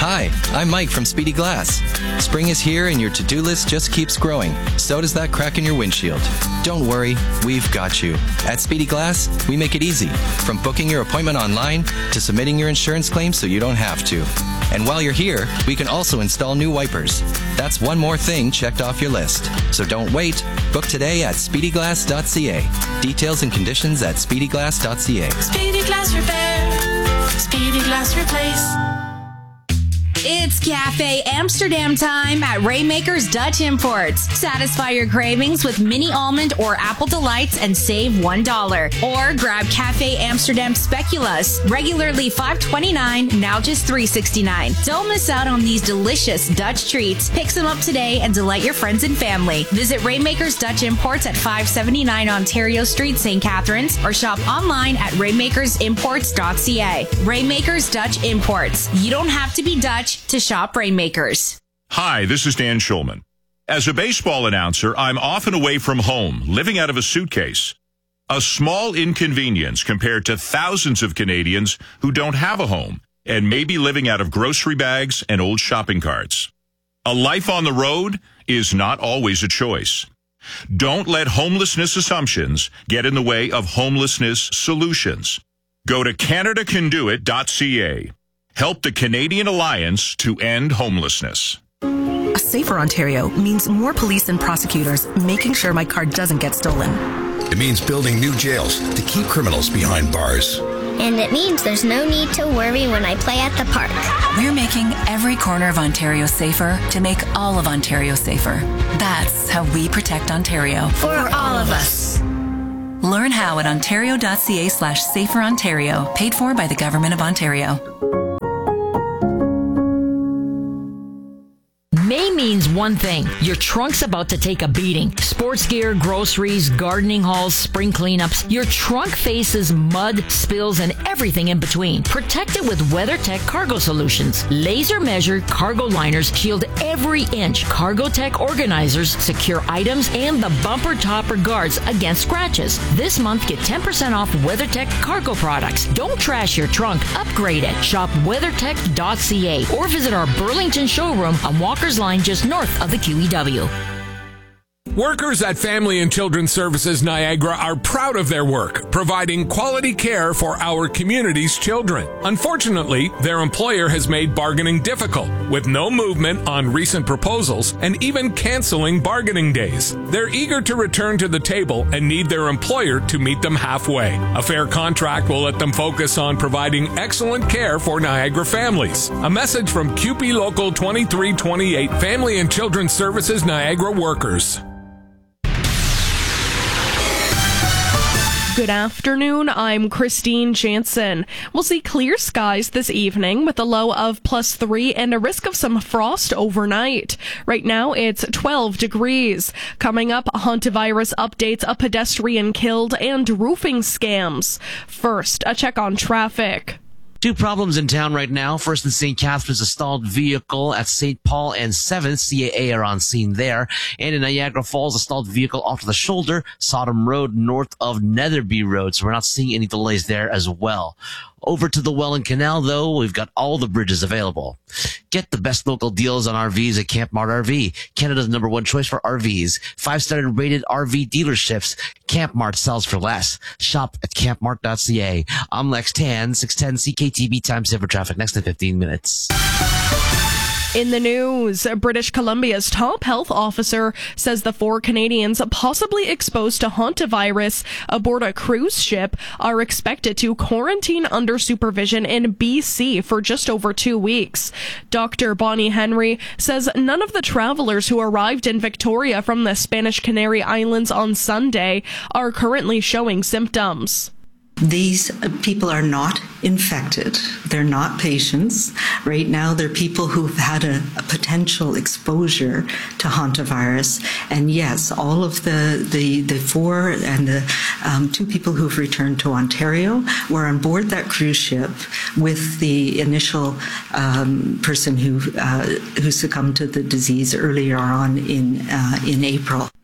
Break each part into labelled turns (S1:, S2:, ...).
S1: Hi, I'm Mike from Speedy Glass. Spring is here and your to-do list just keeps growing. So does that crack in your windshield. Don't worry, we've got you. At Speedy Glass, we make it easy. From booking your appointment online to submitting your insurance claim so you don't have to. And while you're here, we can also install new wipers. That's one more thing checked off your list. So don't wait. Book today at speedyglass.ca. Details and conditions at speedyglass.ca.
S2: Speedy Glass Repair. Speedy Glass Replace.
S3: It's Cafe Amsterdam time at Raymaker's Dutch Imports. Satisfy your cravings with mini almond or apple delights and save $1. Or grab Cafe Amsterdam Speculoos, regularly $5.29, now just $3.69. Don't miss out on these delicious Dutch treats. Pick some up today and delight your friends and family. Visit Raymaker's Dutch Imports at 579 Ontario Street, St. Catharines, or shop online at raymakersimports.ca. Raymaker's Dutch Imports. You don't have to be Dutch to shop Rainmakers.
S4: Hi, this is Dan Schulman. As a baseball announcer, I'm often away from home, living out of a suitcase. A small inconvenience compared to thousands of Canadians who don't have a home and may be living out of grocery bags and old shopping carts. A life on the road is not always a choice. Don't let homelessness assumptions get in the way of homelessness solutions. Go to CanadaCanDoIt.ca. Help the Canadian Alliance to End Homelessness.
S5: A safer Ontario means more police and prosecutors making sure my car doesn't get stolen.
S6: It means building new jails to keep criminals behind bars.
S7: And it means there's no need to worry when I play at the park.
S8: We're making every corner of Ontario safer to make all of Ontario safer. That's how we protect Ontario.
S7: For all of us.
S8: Learn how at ontario.ca/saferontario, paid for by the Government of Ontario.
S9: May means one thing. Your trunk's about to take a beating. Sports gear, groceries, gardening hauls, spring cleanups. Your trunk faces mud, spills, and everything in between. Protect it with WeatherTech Cargo Solutions. Laser measured cargo liners shield every inch. CargoTech organizers secure items and the bumper topper guards against scratches. This month, get 10% off WeatherTech cargo products. Don't trash your trunk. Upgrade it. Shop weathertech.ca or visit our Burlington showroom on Walker's Line just north of the QEW.
S10: Workers at Family and Children's Services Niagara are proud of their work, providing quality care for our community's children. Unfortunately, their employer has made bargaining difficult, with no movement on recent proposals and even canceling bargaining days. They're eager to return to the table and need their employer to meet them halfway. A fair contract will let them focus on providing excellent care for Niagara families. A message from CUPE Local 2328, Family and Children's Services Niagara workers.
S11: Good afternoon, I'm Christine Jansen. We'll see clear skies this evening with a low of +3 and a risk of some frost overnight. Right now it's 12 degrees. Coming up, hantavirus updates, a pedestrian killed, and roofing scams. First, a check on traffic.
S12: Two problems in town right now. First in St. Catharines, a stalled vehicle at St. Paul and 7th. CAA are on scene there. And in Niagara Falls, a stalled vehicle off to the shoulder, Sodom Road, north of Netherby Road. So we're not seeing any delays there as well. Over to the Welland Canal, though, we've got all the bridges available. Get the best local deals on RVs at Camp Mart RV, Canada's #1 choice for RVs. 5-star rated RV dealerships. Camp Mart sells for less. Shop at campmart.ca. I'm Lex Tan, 610 CKTB time saver traffic next to 15 minutes.
S11: In the news, British Columbia's top health officer says the 4 Canadians possibly exposed to hantavirus aboard a cruise ship are expected to quarantine under supervision in BC for just over 2 weeks. Dr. Bonnie Henry says none of the travelers who arrived in Victoria from the Spanish Canary Islands on Sunday are currently showing symptoms.
S13: These people are not infected. They're not patients. Right now, they're people who've had a potential exposure to hantavirus. And yes, all of the 4 and the 2 people who've returned to Ontario were on board that cruise ship with the initial person who succumbed to the disease earlier on in April.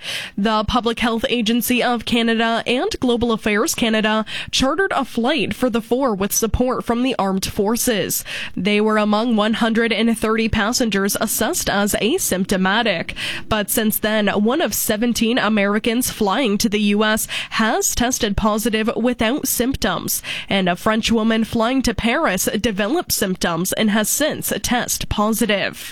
S11: The Public Health Agency of Canada and Global Affairs Canada chartered a flight for the four with support from the armed forces. They were among 130 passengers assessed as asymptomatic. But since then, one of 17 Americans flying to the U.S. has tested positive without symptoms. And a French woman flying to Paris developed symptoms and has since tested positive.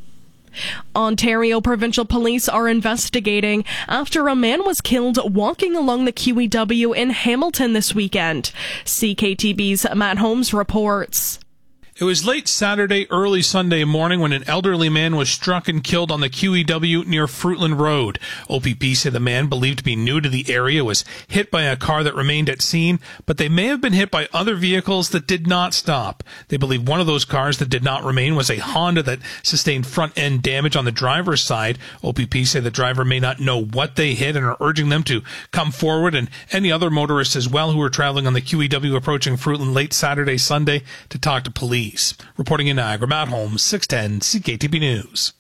S11: Ontario Provincial Police are investigating after a man was killed walking along the QEW in Hamilton this weekend. CKTB's Matt Holmes reports.
S14: It was late Saturday, early Sunday morning when an elderly man was struck and killed on the QEW near Fruitland Road. OPP said the man, believed to be new to the area, was hit by a car that remained at scene, but they may have been hit by other vehicles that did not stop. They believe one of those cars that did not remain was a Honda that sustained front-end damage on the driver's side. OPP said the driver may not know what they hit and are urging them to come forward, and any other motorists as well who were traveling on the QEW approaching Fruitland late Saturday, Sunday to talk to police. Reporting in Niagara, Matt Holmes, 610 CKTB News.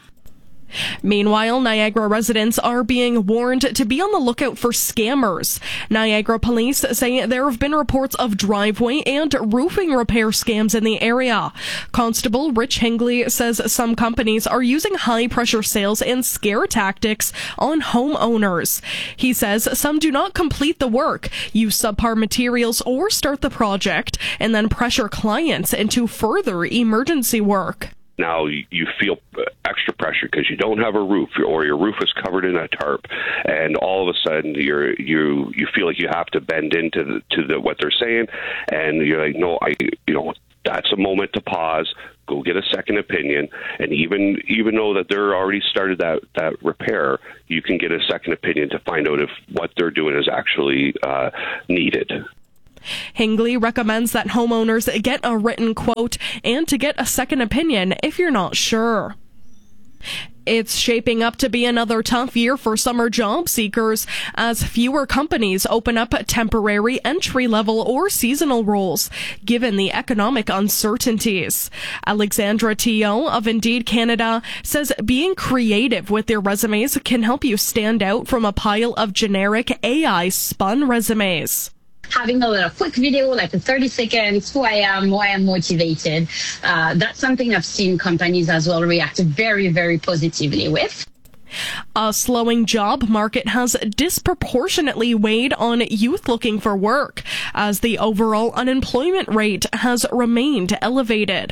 S11: Meanwhile, Niagara residents are being warned to be on the lookout for scammers. Niagara police say there have been reports of driveway and roofing repair scams in the area. Constable Rich Hingley says some companies are using high-pressure sales and scare tactics on homeowners. He says some do not complete the work, use subpar materials, or start the project, and then pressure clients into further emergency work.
S15: Now you feel extra pressure because you don't have a roof, or your roof is covered in a tarp, and all of a sudden you feel like you have to bend into what they're saying, and you're like, no, that's a moment to pause, go get a second opinion, and even though that they're already started that repair, you can get a second opinion to find out if what they're doing is actually needed.
S11: Hingley recommends that homeowners get a written quote and to get a second opinion if you're not sure. It's shaping up to be another tough year for summer job seekers as fewer companies open up temporary entry-level or seasonal roles, given the economic uncertainties. Alexandra Teo of Indeed Canada says being creative with their resumes can help you stand out from a pile of generic AI-spun resumes.
S16: Having a little quick video, like a 30 seconds, who I am, why I'm motivated. That's something I've seen companies as well react very, very positively with.
S11: A slowing job market has disproportionately weighed on youth looking for work, as the overall unemployment rate has remained elevated.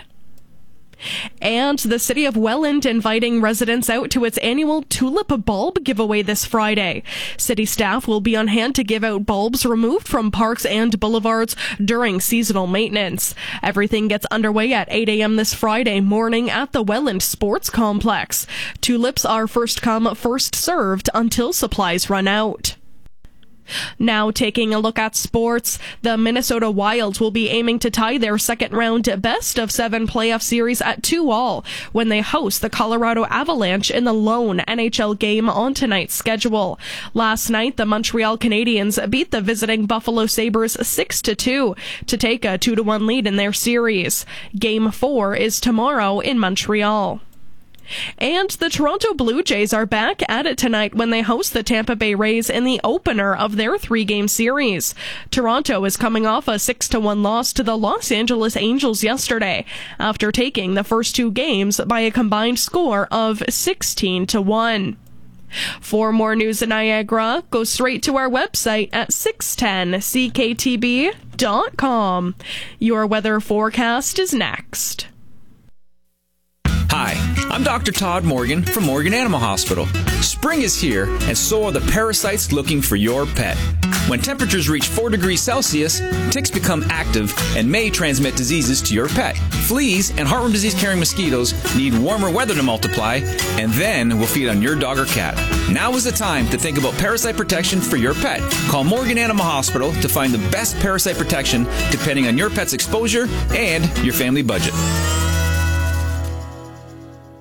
S11: And the city of Welland inviting residents out to its annual tulip bulb giveaway this Friday. City staff will be on hand to give out bulbs removed from parks and boulevards during seasonal maintenance. Everything gets underway at 8 a.m. this Friday morning at the Welland Sports Complex. Tulips are first come, first served until supplies run out. Now taking a look at sports, the Minnesota Wild will be aiming to tie their second-round best-of-7 playoff series at 2-2 when they host the Colorado Avalanche in the lone NHL game on tonight's schedule. Last night, the Montreal Canadiens beat the visiting Buffalo Sabres 6-2 to take a 2-1 lead in their series. Game 4 is tomorrow in Montreal. And the Toronto Blue Jays are back at it tonight when they host the Tampa Bay Rays in the opener of their 3-game series. Toronto is coming off a 6-1 loss to the Los Angeles Angels yesterday after taking the first 2 games by a combined score of 16-1. For more news in Niagara, go straight to our website at 610cktb.com. Your weather forecast is next.
S17: Hi, I'm Dr. Todd Morgan from Morgan Animal Hospital. Spring is here, and so are the parasites looking for your pet. When temperatures reach 4 degrees Celsius, ticks become active and may transmit diseases to your pet. Fleas and heartworm disease-carrying mosquitoes need warmer weather to multiply, and then will feed on your dog or cat. Now is the time to think about parasite protection for your pet. Call Morgan Animal Hospital to find the best parasite protection depending on your pet's exposure and your family budget.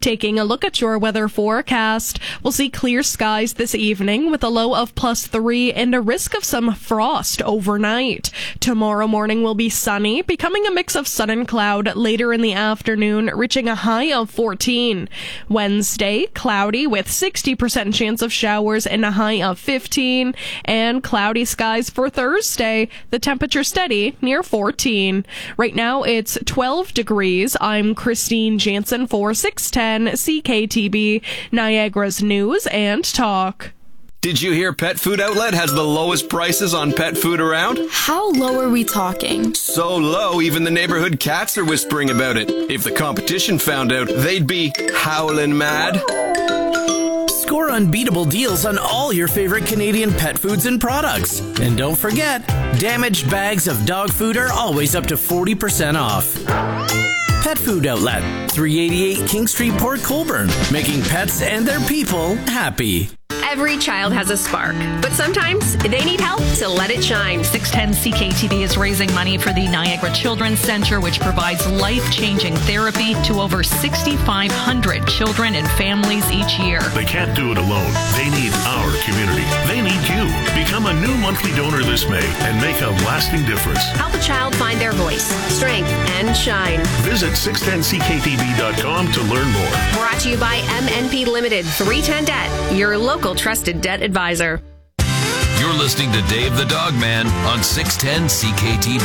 S11: Taking a look at your weather forecast, we'll see clear skies this evening with a low of +3 and a risk of some frost overnight. Tomorrow morning will be sunny, becoming a mix of sun and cloud later in the afternoon, reaching a high of 14. Wednesday, cloudy with 60% chance of showers and a high of 15. And cloudy skies for Thursday, the temperature steady near 14. Right now it's 12 degrees. I'm Christine Jansen for 610 CKTB, Niagara's News and Talk.
S18: Did you hear Pet Food Outlet has the lowest prices on pet food around?
S2: How low are we talking?
S18: So low, even the neighborhood cats are whispering about it. If the competition found out, they'd be howling mad.
S19: Score unbeatable deals on all your favorite Canadian pet foods and products. And don't forget, damaged bags of dog food are always up to 40% off. Pet Food Outlet, 388 King Street, Port Colborne, making pets and their people happy.
S20: Every child has a spark, but sometimes they need help to let it shine.
S21: 610 CKTB is raising money for the Niagara Children's Center, which provides life-changing therapy to over 6,500 children and families each year.
S22: They can't do it alone. They need our community. They need you. Become a new monthly donor this May and make a lasting difference.
S20: Help a child find their voice, strength, and shine.
S22: Visit 610ckTB.com to learn more.
S20: Brought to you by MNP Limited, 310 Debt, your local trusted debt advisor.
S23: You're listening to Dave the Dog Man on 610 CKTB.